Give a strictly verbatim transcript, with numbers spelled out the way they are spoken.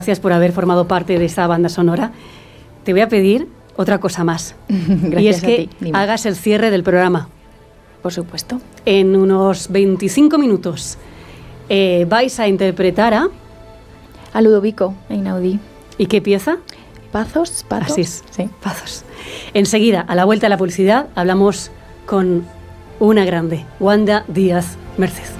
Gracias por haber formado parte de esta banda sonora. Te voy a pedir otra cosa más. Gracias y es que a ti. Dime. hagas el cierre del programa. Por supuesto. En unos veinticinco minutos eh, vais a interpretar a... A Ludovico, Einaudi. ¿Y qué pieza? Pazos, Pazos. Así es, Sí. Pazos. Enseguida, a la vuelta de la publicidad, hablamos con una grande, Wanda Díaz Merced.